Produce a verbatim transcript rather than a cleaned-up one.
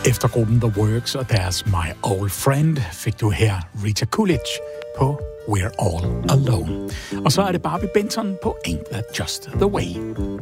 Efter gruppen The Works og deres My Old Friend fik du her Rita Coolidge på We're All Alone. Og så er det Barbie Benton på Ain't That Just The Way.